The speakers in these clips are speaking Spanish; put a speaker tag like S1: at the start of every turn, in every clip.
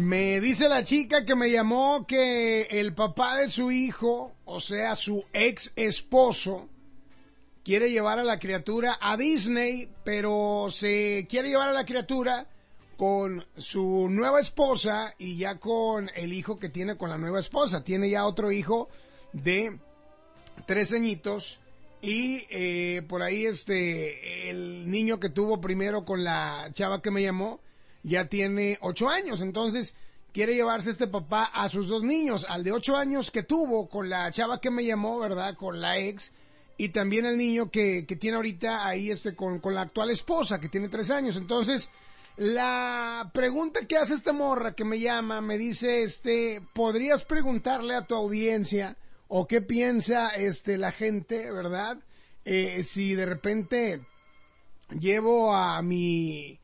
S1: Me dice la chica que me llamó que el papá de su hijo, o sea, su ex esposo, quiere llevar a la criatura a Disney, pero se quiere llevar a la criatura con su nueva esposa y ya con el hijo que tiene con la nueva esposa. Tiene ya otro hijo de 3 añitos y por ahí el niño que tuvo primero con la chava que me llamó ya tiene 8 años. Entonces quiere llevarse este papá a sus 2 niños, al de 8 años que tuvo con la chava que me llamó, ¿verdad? Con la ex, y también el niño que tiene ahorita ahí con la actual esposa que tiene 3 años. Entonces la pregunta que hace esta morra que me llama, me dice, ¿podrías preguntarle a tu audiencia o qué piensa la gente, verdad? Si de repente llevo a mi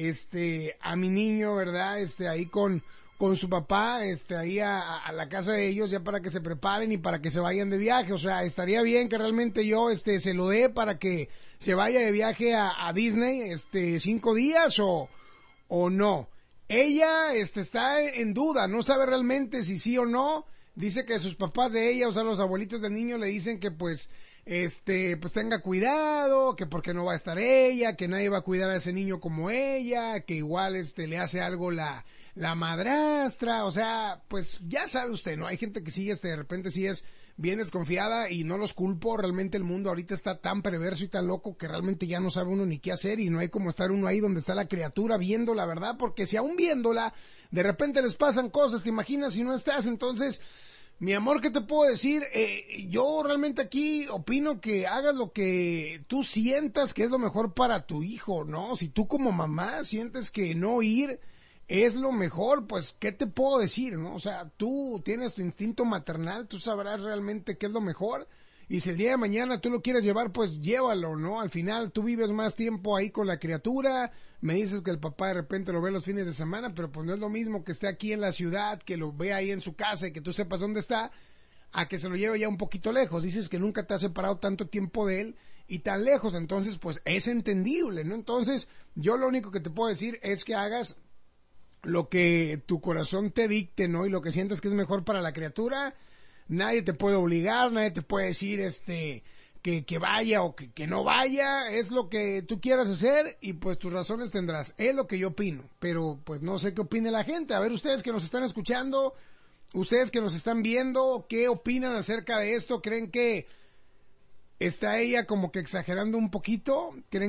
S1: niño, ¿verdad? Ahí con su papá, ahí a la casa de ellos, ya para que se preparen y para que se vayan de viaje. O sea, estaría bien que realmente yo, se lo dé para que se vaya de viaje a Disney, 5 días o no. Ella, está en duda, no sabe realmente si sí o no. Dice que sus papás de ella, o sea, los abuelitos del niño le dicen que pues tenga cuidado, que porque no va a estar ella, que nadie va a cuidar a ese niño como ella, que igual le hace algo la madrastra. O sea, pues ya sabe usted, ¿no? Hay gente que sí, de repente sí es bien desconfiada y no los culpo. Realmente el mundo ahorita está tan perverso y tan loco que realmente ya no sabe uno ni qué hacer y no hay como estar uno ahí donde está la criatura viéndola, ¿verdad? Porque si aún viéndola, de repente les pasan cosas, ¿te imaginas si no estás? Entonces, mi amor, ¿qué te puedo decir? Yo realmente aquí opino que hagas lo que tú sientas que es lo mejor para tu hijo, ¿no? Si tú como mamá sientes que no ir es lo mejor, pues, ¿qué te puedo decir, no? O sea, tú tienes tu instinto maternal, tú sabrás realmente qué es lo mejor. Y si el día de mañana tú lo quieres llevar, pues llévalo, ¿no? Al final tú vives más tiempo ahí con la criatura. Me dices que el papá de repente lo ve los fines de semana, pero pues no es lo mismo que esté aquí en la ciudad, que lo vea ahí en su casa y que tú sepas dónde está, a que se lo lleve ya un poquito lejos. Dices que nunca te has separado tanto tiempo de él y tan lejos, entonces pues es entendible, ¿no? Entonces yo lo único que te puedo decir es que hagas lo que tu corazón te dicte, ¿no? Y lo que sientes que es mejor para la criatura. Nadie te puede obligar, nadie te puede decir que vaya o que no vaya. Es lo que tú quieras hacer y pues tus razones tendrás. Es lo que yo opino, pero pues no sé qué opine la gente. A ver, ustedes que nos están escuchando, ustedes que nos están viendo, ¿qué opinan acerca de esto? ¿Creen que está ella como que exagerando un poquito? ¿Creen